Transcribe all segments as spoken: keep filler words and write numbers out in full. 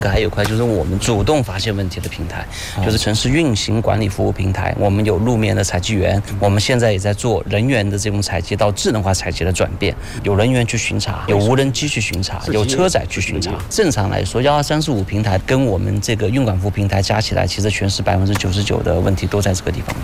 还有一块就是我们主动发现问题的平台，就是城市运行管理服务平台。我们有路面的采集员，我们现在也在做人员的这种采集到智能化采集的转变，有人员去巡查，有无人机去巡查，有车载去巡查。正常来说，幺二三四五平台跟我们这个运管服务平台加起来，其实全市百分之九十九的问题都在这个地方。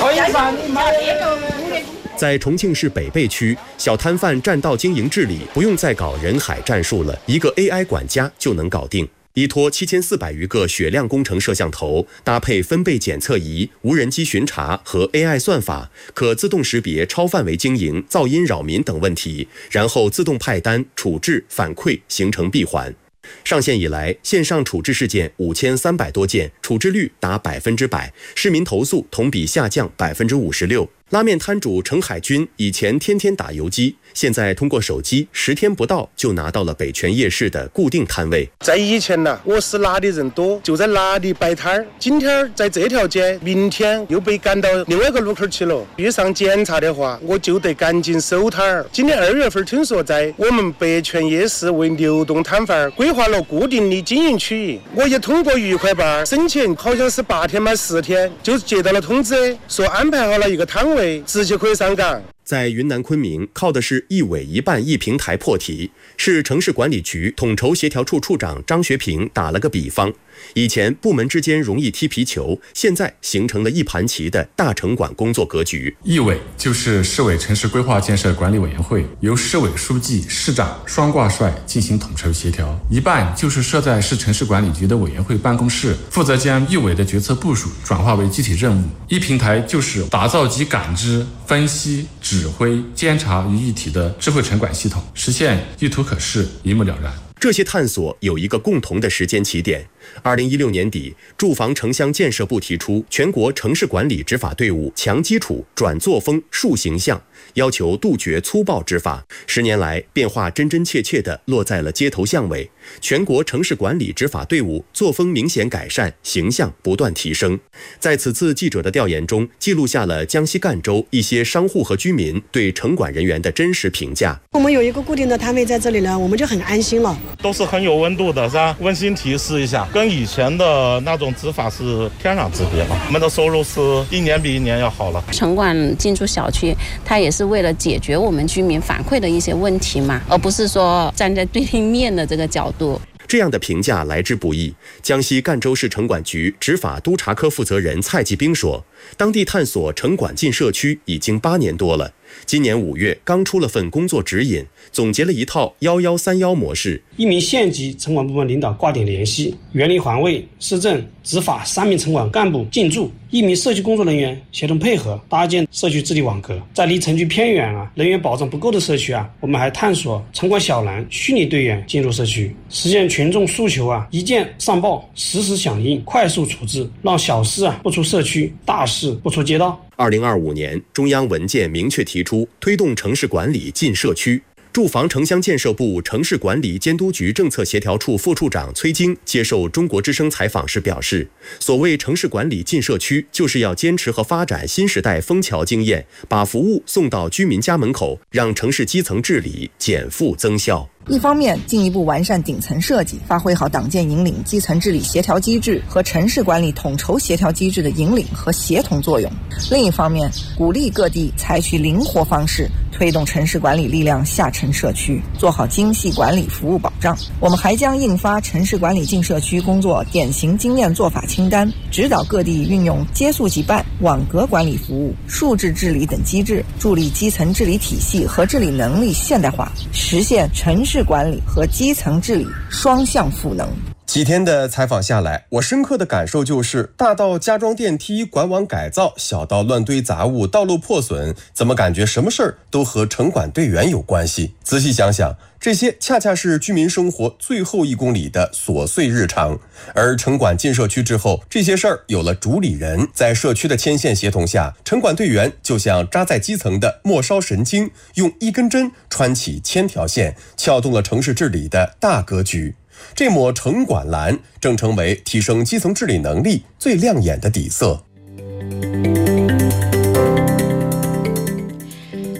在重庆市北碚区，小摊贩占道经营治理不用再搞人海战术了，一个 A I 管家就能搞定。依托七千四百余个血量工程摄像头，搭配分贝检测仪、无人机巡查和 A I 算法，可自动识别超范围经营、噪音扰民等问题，然后自动派单、处置、反馈，形成闭环。上线以来，线上处置事件五千三百多件，处置率达百分之百，市民投诉同比下降百分之五十六。拉面摊主程海军以前天天打游击，现在通过手机十天不到就拿到了北泉夜市的固定摊位。 在以前呢，我是哪里人多就在哪里摆摊儿，今天在这条街，明天又被赶到另外一个路口去了。遇上检查的话，我就得赶紧收摊儿。今年二月份听说在我们北泉夜市为流动摊贩规划了固定的经营区域，我也通过愉快吧申请，好像是八天满十天就接到了通知，说安排好了一个摊位。直接可以上岗。 在云南昆明，靠的是一委一办一平台破题。市城市管理局统筹协调处处长张学平打了个比方，以前部门之间容易踢皮球，现在形成了一盘棋的大城管工作格局。 一委就是市委城市规划建设管理委员会，由市委书记、市长双挂帅进行统筹协调；一办就是设在市城市管理局的委员会办公室，负责将一委的决策部署转化为具体任务；一平台就是打造集感知、分析、指挥、监察于一体的智慧城管系统，实现一图可视、一目了然。 这些探索有一个共同的时间起点。二零一六年底，住房城乡建设部提出全国城市管理执法队伍强基础、转作风、树形象，要求杜绝粗暴执法。十年来，变化真真切切地落在了街头巷尾。全国城市管理执法队伍作风明显改善，形象不断提升。在此次记者的调研中，记录下了江西赣州一些商户和居民对城管人员的真实评价。 我们有一个固定的摊位在这里了，我们就很安心了。 都是很有温度的，是吧？温馨提示一下，跟以前的那种执法是天壤之别了。我们的收入是一年比一年要好了。 城管进驻小区，它也是为了解决我们居民反馈的一些问题嘛，而不是说站在对立面的这个角度。 这样的评价来之不易。江西赣州市城管局执法督察科负责人蔡继兵说，当地探索城管进社区已经八年多了，今年五月刚出了份工作指引，总结了一套幺幺三幺模式。 一名县级城管部门领导挂点联系，园林环卫、市政、执法三名城管干部进驻，一名社区工作人员协同配合搭建社区治理网格。在离城区偏远啊、人员保障不够的社区啊，我们还探索城管小蓝虚拟队员进入社区，实现群众诉求啊一键上报、实时响应、快速处置，让小事啊不出社区，大事不出街道。 二零二五年，中央文件明确提出推动城市管理进社区。住房城乡建设部城市管理监督局政策协调处副处长崔晶接受中国之声采访时表示，所谓城市管理进社区，就是要坚持和发展新时代枫桥经验，把服务送到居民家门口，让城市基层治理减负增效。 一方面，进一步完善顶层设计，发挥好党建引领基层治理协调机制和城市管理统筹协调机制的引领和协同作用；另一方面，鼓励各地采取灵活方式，推动城市管理力量下沉社区，做好精细管理服务保障。我们还将印发城市管理进社区工作典型经验做法清单，指导各地运用接速即办、网格管理服务、数字治理等机制，助力基层治理体系和治理能力现代化，实现城市市管理和基层治理双向赋能。 几天的采访下来，我深刻的感受就是，大到加装电梯、管网改造，小到乱堆杂物、道路破损，怎么感觉什么事儿都和城管队员有关系？仔细想想，这些恰恰是居民生活最后一公里的琐碎日常。而城管进社区之后，这些事儿有了主理人，在社区的牵线协同下，城管队员就像扎在基层的末梢神经，用一根针穿起千条线，撬动了城市治理的大格局。这抹城管蓝正成为提升基层治理能力最亮眼的底色。 知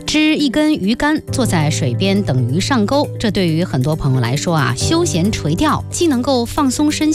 一根鱼竿，坐在水边等鱼上钩。这对于很多朋友来说啊，休闲垂钓既能够放松身心。